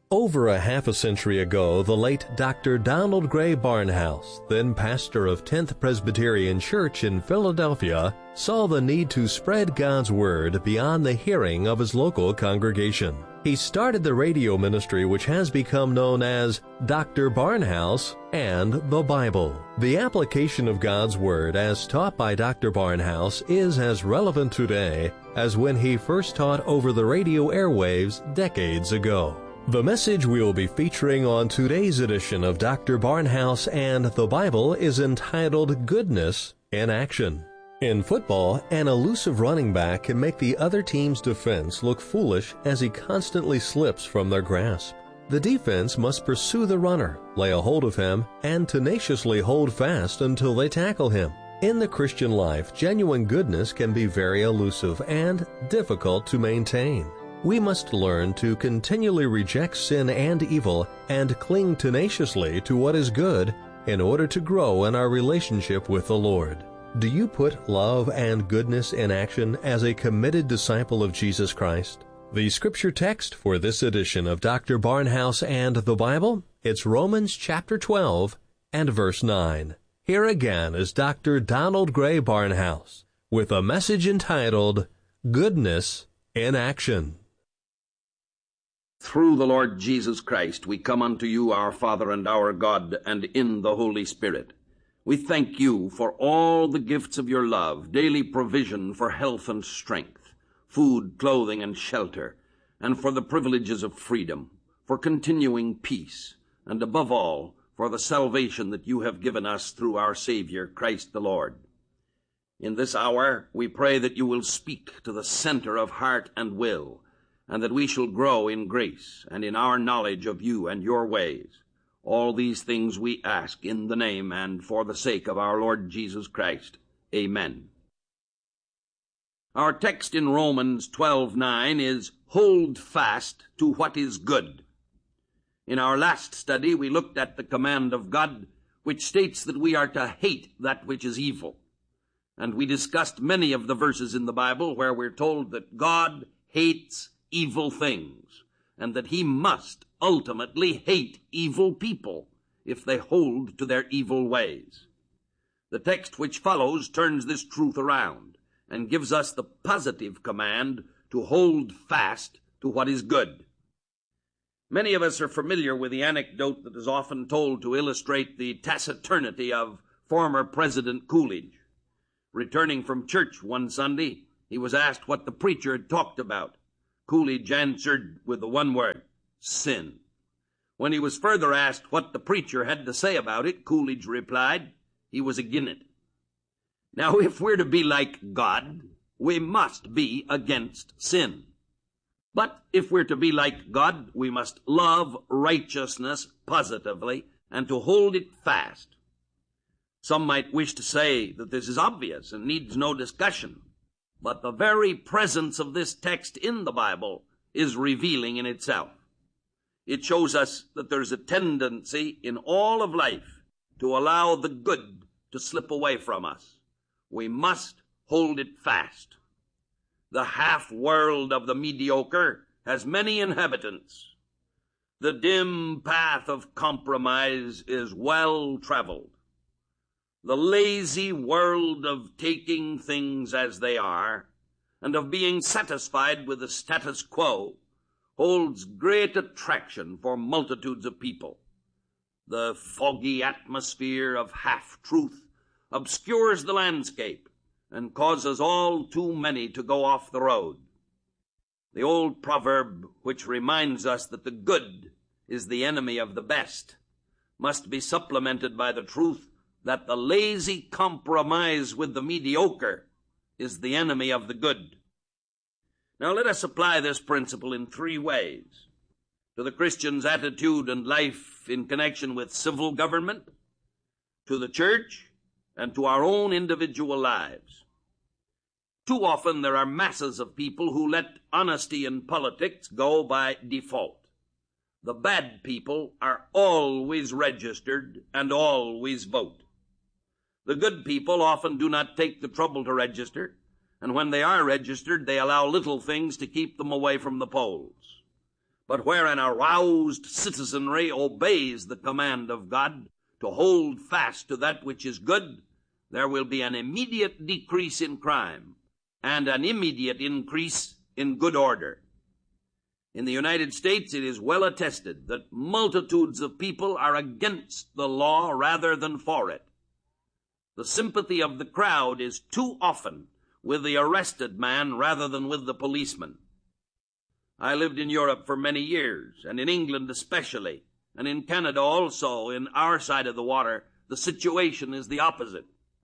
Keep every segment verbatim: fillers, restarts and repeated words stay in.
Over a half a century ago, the late Doctor Donald Gray Barnhouse, then pastor of tenth Presbyterian Church in Philadelphia, saw the need to spread God's Word beyond the hearing of his local congregation. He started the radio ministry which has become known as Doctor Barnhouse and the Bible. The application of God's Word as taught by Doctor Barnhouse is as relevant today as when he first taught over the radio airwaves decades ago. The message we will be featuring on today's edition of Doctor Barnhouse and the Bible is entitled Goodness in Action. In football, an elusive running back can make the other team's defense look foolish as he constantly slips from their grasp. The defense must pursue the runner, lay a hold of him, and tenaciously hold fast until they tackle him. In the Christian life, genuine goodness can be very elusive and difficult to maintain. We must learn to continually reject sin and evil and cling tenaciously to what is good in order to grow in our relationship with the Lord. Do you put love and goodness in action as a committed disciple of Jesus Christ? The scripture text for this edition of Doctor Barnhouse and the Bible, it's Romans chapter twelve and verse nine. Here again is Doctor Donald Gray Barnhouse with a message entitled Goodness in Action. Through the Lord Jesus Christ, we come unto you, our Father and our God, and in the Holy Spirit. We thank you for all the gifts of your love, daily provision for health and strength, food, clothing, and shelter, and for the privileges of freedom, for continuing peace, and above all, for the salvation that you have given us through our Savior, Christ the Lord. In this hour, we pray that you will speak to the center of heart and will, and that we shall grow in grace and in our knowledge of you and your ways. All these things we ask in the name and for the sake of our Lord Jesus Christ. Amen. Our text in Romans twelve nine is, Hold fast to what is good. In our last study, we looked at the command of God, which states that we are to hate that which is evil. And we discussed many of the verses in the Bible where we're told that God hates evil things, and that he must ultimately hate evil people if they hold to their evil ways. The text which follows turns this truth around and gives us the positive command to hold fast to what is good. Many of us are familiar with the anecdote that is often told to illustrate the taciturnity of former President Coolidge. Returning from church one Sunday, he was asked what the preacher had talked about. Coolidge answered with the one word, sin. When he was further asked what the preacher had to say about it, Coolidge replied, he was agin it. Now, if we're to be like God, we must be against sin. But if we're to be like God, we must love righteousness positively and to hold it fast. Some might wish to say that this is obvious and needs no discussion. But the very presence of this text in the Bible is revealing in itself. It shows us that there's a tendency in all of life to allow the good to slip away from us. We must hold it fast. The half-world of the mediocre has many inhabitants. The dim path of compromise is well traveled. The lazy world of taking things as they are and of being satisfied with the status quo holds great attraction for multitudes of people. The foggy atmosphere of half-truth obscures the landscape and causes all too many to go off the road. The old proverb, which reminds us that the good is the enemy of the best, must be supplemented by the truth that the lazy compromise with the mediocre is the enemy of the good. Now let us apply this principle in three ways: to the Christian's attitude and life in connection with civil government, to the church, and to our own individual lives. Too often there are masses of people who let honesty in politics go by default. The bad people are always registered and always vote. The good people often do not take the trouble to register, and when they are registered, they allow little things to keep them away from the polls. But where an aroused citizenry obeys the command of God to hold fast to that which is good, there will be an immediate decrease in crime and an immediate increase in good order. In the United States, it is well attested that multitudes of people are against the law rather than for it. The sympathy of the crowd is too often with the arrested man rather than with the policeman. I lived in Europe for many years, and in England especially, and in Canada also. In our side of the water, the situation is the opposite.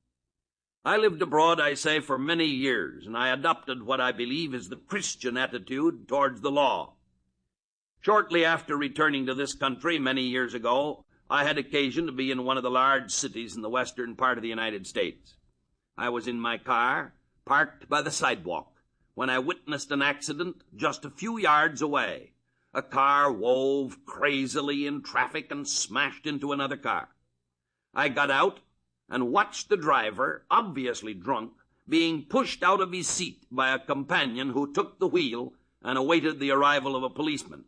I lived abroad, I say, for many years, and I adopted what I believe is the Christian attitude towards the law. Shortly after returning to this country many years ago, I had occasion to be in one of the large cities in the western part of the United States. I was in my car, parked by the sidewalk, when I witnessed an accident just a few yards away. A car wove crazily in traffic and smashed into another car. I got out and watched the driver, obviously drunk, being pushed out of his seat by a companion who took the wheel and awaited the arrival of a policeman.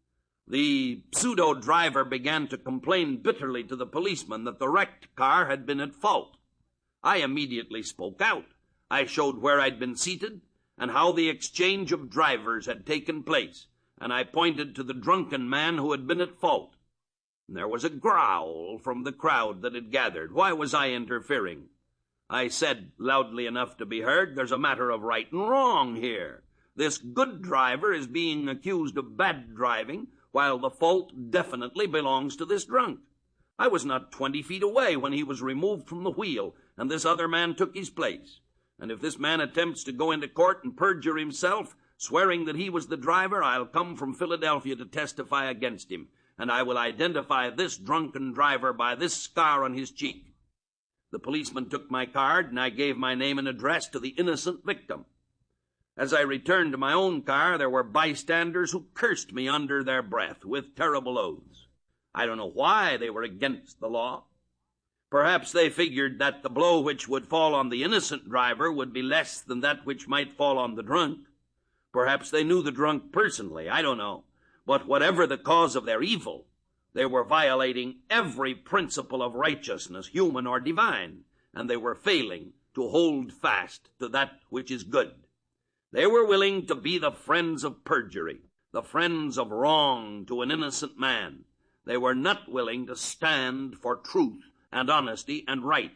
The pseudo-driver began to complain bitterly to the policeman that the wrecked car had been at fault. I immediately spoke out. I showed where I'd been seated and how the exchange of drivers had taken place, and I pointed to the drunken man who had been at fault. And there was a growl from the crowd that had gathered. Why was I interfering? I said, loudly enough to be heard, "There's a matter of right and wrong here. This good driver is being accused of bad driving, while the fault definitely belongs to this drunk. I was not twenty feet away when he was removed from the wheel, and this other man took his place. And if this man attempts to go into court and perjure himself, swearing that he was the driver, I'll come from Philadelphia to testify against him, and I will identify this drunken driver by this scar on his cheek." The policeman took my card, and I gave my name and address to the innocent victim. As I returned to my own car, there were bystanders who cursed me under their breath with terrible oaths. I don't know why they were against the law. Perhaps they figured that the blow which would fall on the innocent driver would be less than that which might fall on the drunk. Perhaps they knew the drunk personally. I don't know. But whatever the cause of their evil, they were violating every principle of righteousness, human or divine, and they were failing to hold fast to that which is good. They were willing to be the friends of perjury, the friends of wrong to an innocent man. They were not willing to stand for truth and honesty and right.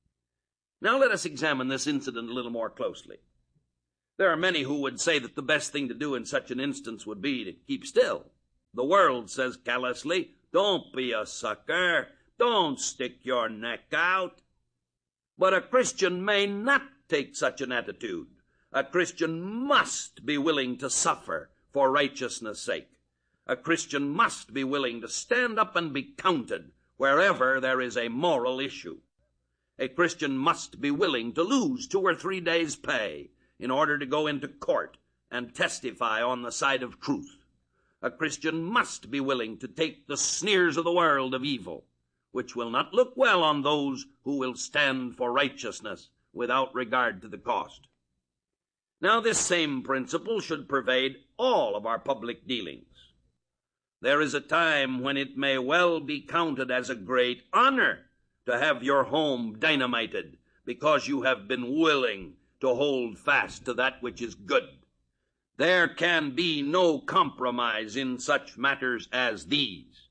Now let us examine this incident a little more closely. There are many who would say that the best thing to do in such an instance would be to keep still. The world says callously, "Don't be a sucker. Don't stick your neck out." But a Christian may not take such an attitude. A Christian must be willing to suffer for righteousness' sake. A Christian must be willing to stand up and be counted wherever there is a moral issue. A Christian must be willing to lose two or three days' pay in order to go into court and testify on the side of truth. A Christian must be willing to take the sneers of the world of evil, which will not look well on those who will stand for righteousness without regard to the cost. Now, this same principle should pervade all of our public dealings. There is a time when it may well be counted as a great honor to have your home dynamited because you have been willing to hold fast to that which is good. There can be no compromise in such matters as these.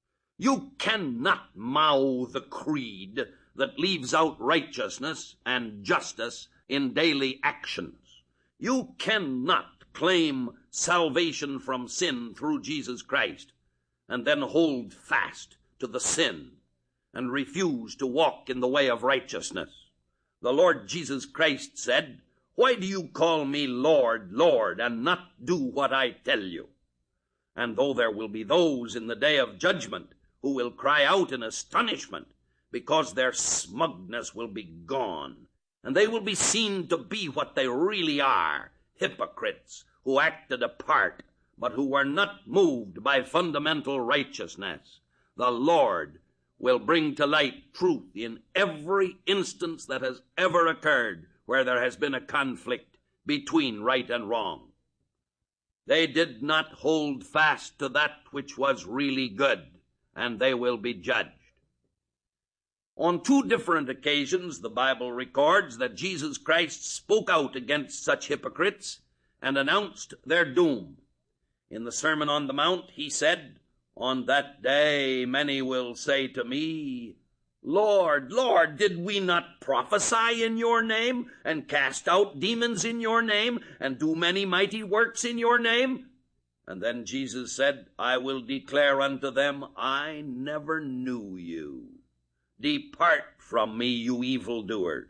You cannot mouth a creed that leaves out righteousness and justice in daily actions. You cannot claim salvation from sin through Jesus Christ and then hold fast to the sin and refuse to walk in the way of righteousness. The Lord Jesus Christ said, "Why do you call me Lord, Lord, and not do what I tell you?" And though there will be those in the day of judgment who will cry out in astonishment because their smugness will be gone, and they will be seen to be what they really are, hypocrites who acted a part, but who were not moved by fundamental righteousness, the Lord will bring to light truth in every instance that has ever occurred where there has been a conflict between right and wrong. They did not hold fast to that which was really good, and they will be judged. On two different occasions, the Bible records that Jesus Christ spoke out against such hypocrites and announced their doom. In the Sermon on the Mount, he said, "On that day many will say to me, Lord, Lord, did we not prophesy in your name, and cast out demons in your name, and do many mighty works in your name?" And then Jesus said, "I will declare unto them, I never knew you. Depart from me, you evildoers."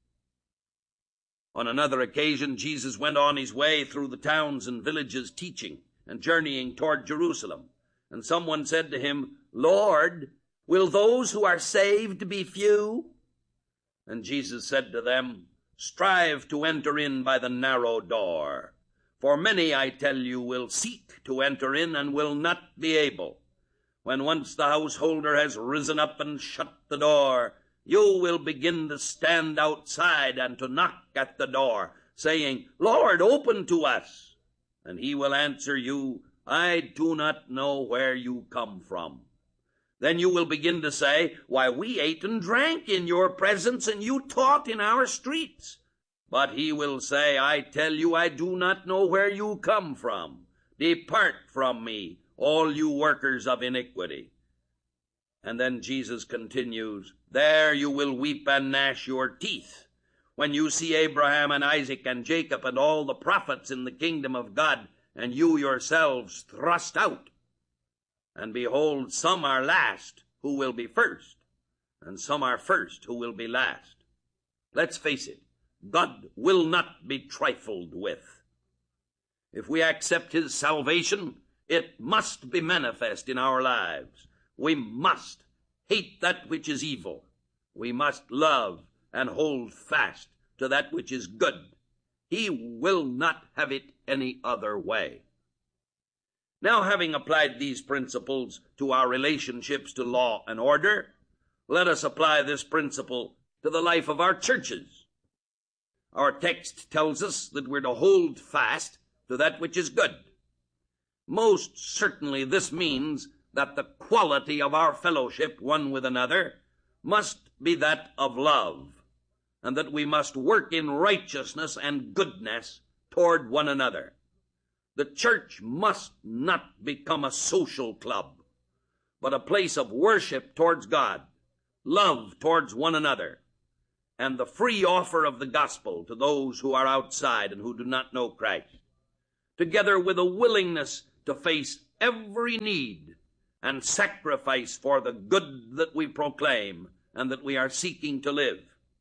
On another occasion, Jesus went on his way through the towns and villages teaching and journeying toward Jerusalem. And someone said to him, "Lord, will those who are saved be few?" And Jesus said to them, "Strive to enter in by the narrow door. For many, I tell you, will seek to enter in and will not be able. When once the householder has risen up and shut the door, you will begin to stand outside and to knock at the door, saying, Lord, open to us. And he will answer you, I do not know where you come from. Then you will begin to say, Why, we ate and drank in your presence, and you taught in our streets. But he will say, I tell you, I do not know where you come from. Depart from me, all you workers of iniquity. And then Jesus continues, There you will weep and gnash your teeth, when you see Abraham and Isaac and Jacob and all the prophets in the kingdom of God, and you yourselves thrust out. And behold, some are last who will be first, and some are first who will be last. Let's face it, God will not be trifled with. If we accept his salvation, it must be manifest in our lives. We must hate that which is evil. We must love and hold fast to that which is good. He will not have it any other way. Now, having applied these principles to our relationships to law and order, let us apply this principle to the life of our churches. Our text tells us that we're to hold fast to that which is good. Most certainly this means that the quality of our fellowship one with another must be that of love, and that we must work in righteousness and goodness toward one another. The church must not become a social club, but a place of worship towards God, love towards one another, and the free offer of the gospel to those who are outside and who do not know Christ, together with a willingness to face every need and sacrifice for the good that we proclaim and that we are seeking to live.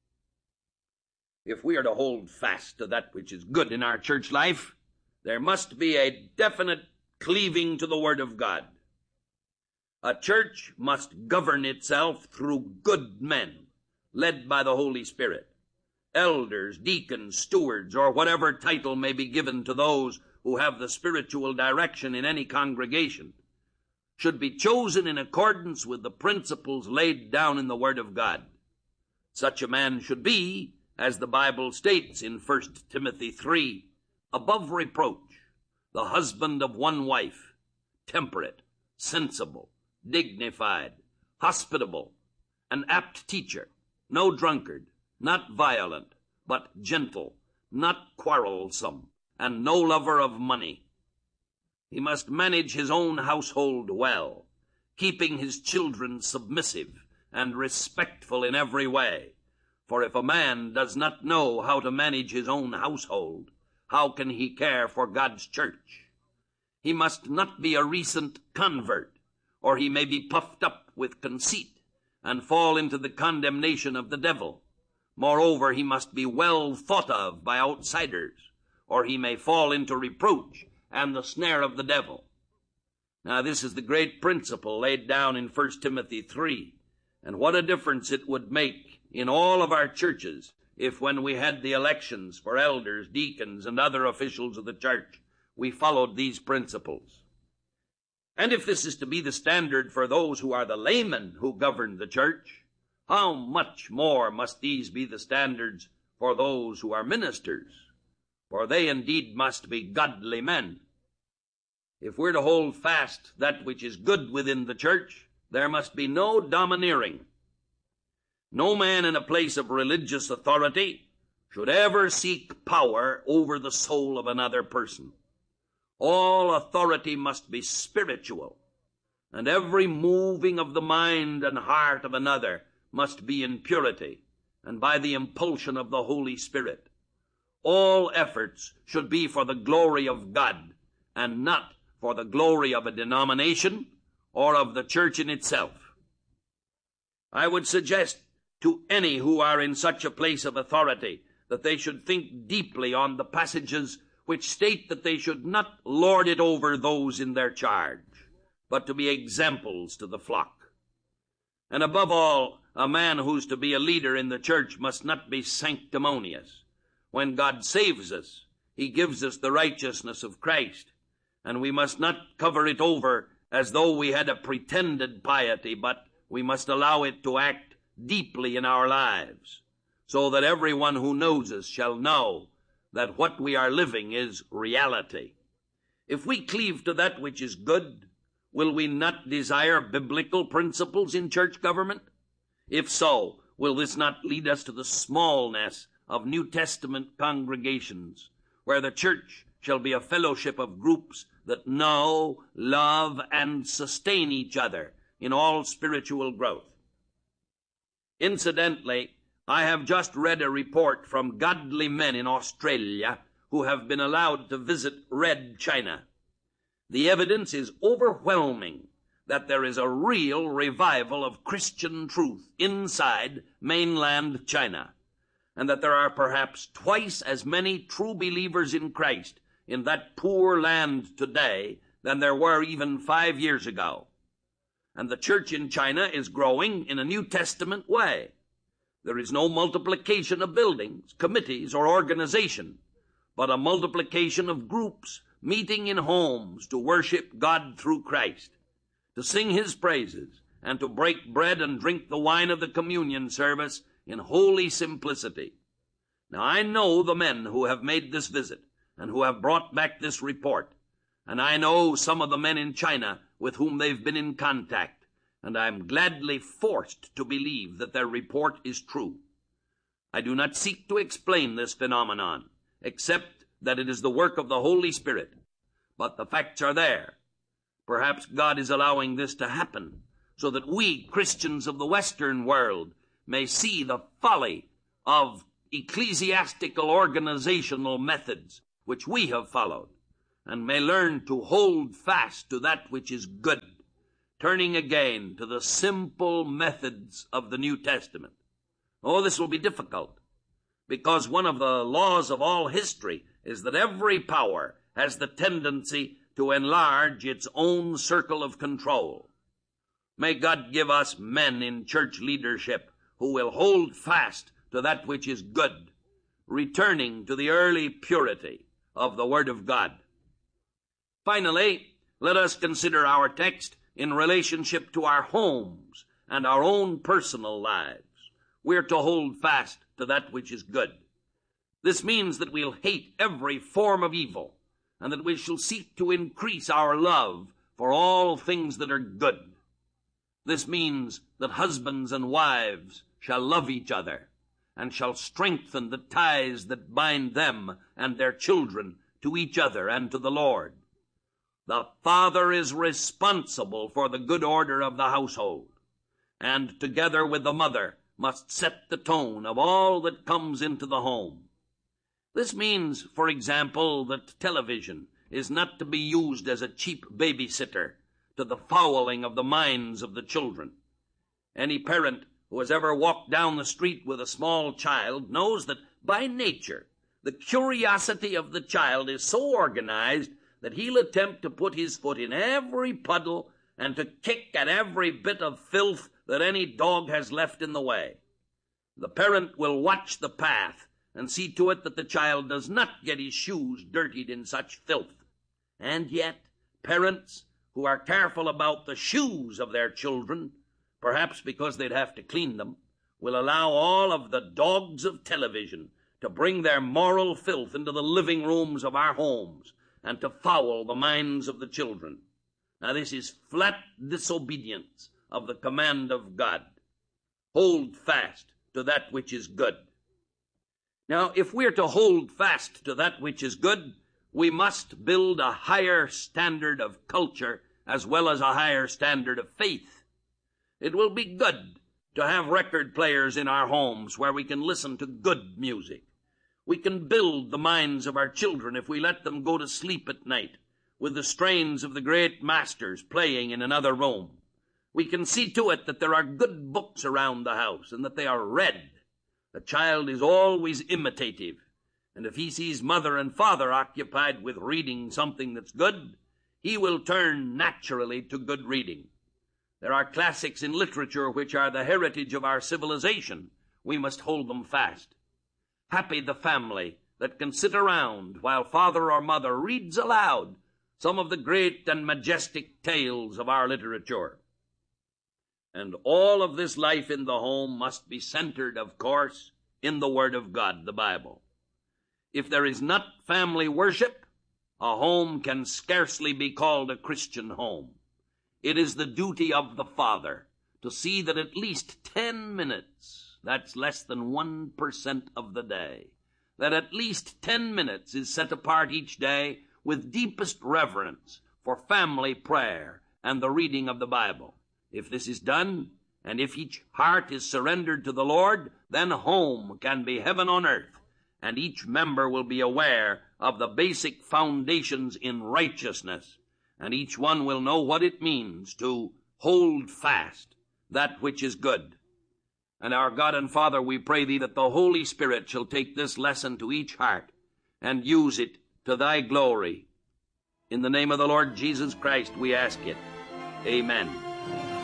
If we are to hold fast to that which is good in our church life, there must be a definite cleaving to the Word of God. A church must govern itself through good men, led by the Holy Spirit. Elders, deacons, stewards, or whatever title may be given to those who have the spiritual direction in any congregation, should be chosen in accordance with the principles laid down in the Word of God. Such a man should be, as the Bible states in First Timothy three, above reproach, the husband of one wife, temperate, sensible, dignified, hospitable, an apt teacher, no drunkard, not violent, but gentle, not quarrelsome, and no lover of money. He must manage his own household well, keeping his children submissive and respectful in every way. For if a man does not know how to manage his own household, how can he care for God's church? He must not be a recent convert, or he may be puffed up with conceit and fall into the condemnation of the devil. Moreover, he must be well thought of by outsiders, or he may fall into reproach and the snare of the devil. Now, this is the great principle laid down in First Timothy three, and what a difference it would make in all of our churches if, when we had the elections for elders, deacons, and other officials of the church, we followed these principles. And if this is to be the standard for those who are the laymen who govern the church, how much more must these be the standards for those who are ministers? For they indeed must be godly men. If we're to hold fast that which is good within the church, there must be no domineering. No man in a place of religious authority should ever seek power over the soul of another person. All authority must be spiritual, and every moving of the mind and heart of another must be in purity and by the impulsion of the Holy Spirit. All efforts should be for the glory of God and not for the glory of a denomination or of the church in itself. I would suggest to any who are in such a place of authority that they should think deeply on the passages which state that they should not lord it over those in their charge, but to be examples to the flock. And above all, a man who's to be a leader in the church must not be sanctimonious. When God saves us, he gives us the righteousness of Christ, and we must not cover it over as though we had a pretended piety, but we must allow it to act deeply in our lives, so that everyone who knows us shall know that what we are living is reality. If we cleave to that which is good, will we not desire biblical principles in church government? If so, will this not lead us to the smallness of New Testament congregations, where the church shall be a fellowship of groups that know, love, and sustain each other in all spiritual growth? Incidentally, I have just read a report from godly men in Australia who have been allowed to visit Red China. The evidence is overwhelming that there is a real revival of Christian truth inside mainland China, and that there are perhaps twice as many true believers in Christ in that poor land today than there were even five years ago. And the church in China is growing in a New Testament way. There is no multiplication of buildings, committees, or organization, but a multiplication of groups meeting in homes to worship God through Christ, to sing his praises, and to break bread and drink the wine of the communion service in holy simplicity. Now, I know the men who have made this visit and who have brought back this report, and I know some of the men in China with whom they've been in contact, and I am gladly forced to believe that their report is true. I do not seek to explain this phenomenon, except that it is the work of the Holy Spirit, but the facts are there. Perhaps God is allowing this to happen so that we, Christians of the Western world, may see the folly of ecclesiastical organizational methods which we have followed, and may learn to hold fast to that which is good, turning again to the simple methods of the New Testament. Oh, this will be difficult, because one of the laws of all history is that every power has the tendency to enlarge its own circle of control. May God give us men in church leadership who will hold fast to that which is good, returning to the early purity of the Word of God. Finally, let us consider our text in relationship to our homes and our own personal lives. We're to hold fast to that which is good. This means that we'll hate every form of evil, and that we shall seek to increase our love for all things that are good. This means that husbands and wives shall love each other, and shall strengthen the ties that bind them and their children to each other and to the Lord. The father is responsible for the good order of the household, and together with the mother must set the tone of all that comes into the home. This means, for example, that television is not to be used as a cheap babysitter to the fouling of the minds of the children. Any parent who has ever walked down the street with a small child knows that by nature the curiosity of the child is so organized that he'll attempt to put his foot in every puddle and to kick at every bit of filth that any dog has left in the way. The parent will watch the path and see to it that the child does not get his shoes dirtied in such filth. And yet, parents who are careful about the shoes of their children, perhaps because they'd have to clean them, will allow all of the dogs of television to bring their moral filth into the living rooms of our homes and to foul the minds of the children. Now this is flat disobedience of the command of God. Hold fast to that which is good. Now, if we're to hold fast to that which is good, we must build a higher standard of culture as well as a higher standard of faith. It will be good to have record players in our homes where we can listen to good music. We can build the minds of our children if we let them go to sleep at night with the strains of the great masters playing in another room. We can see to it that there are good books around the house and that they are read. The child is always imitative, and if he sees mother and father occupied with reading something that's good, he will turn naturally to good reading. There are classics in literature which are the heritage of our civilization. We must hold them fast. Happy the family that can sit around while father or mother reads aloud some of the great and majestic tales of our literature. And all of this life in the home must be centered, of course, in the Word of God, the Bible. If there is not family worship, a home can scarcely be called a Christian home. It is the duty of the father to see that at least ten minutes, that's less than one percent of the day, that at least ten minutes is set apart each day with deepest reverence for family prayer and the reading of the Bible. If this is done, and if each heart is surrendered to the Lord, then home can be heaven on earth, and each member will be aware of the basic foundations in righteousness, and each one will know what it means to hold fast that which is good. And our God and Father, we pray thee that the Holy Spirit shall take this lesson to each heart and use it to thy glory. In the name of the Lord Jesus Christ we ask it. Amen.